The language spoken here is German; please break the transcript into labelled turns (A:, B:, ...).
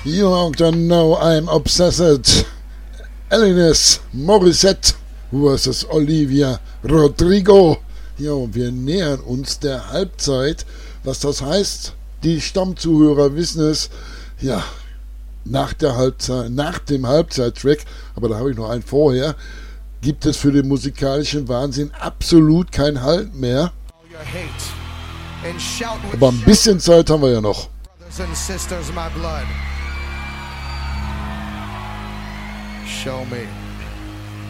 A: You don't know I'm obsessed. Alanis Morissette versus Olivia Rodrigo. Ja, und wir nähern uns der Halbzeit. Was das heißt, die Stammzuhörer wissen es. Ja, nach dem Halbzeittrack, aber da habe ich noch einen vorher, gibt es für den musikalischen Wahnsinn absolut kein Halt mehr. Aber ein bisschen Zeit haben wir ja noch.
B: Show me.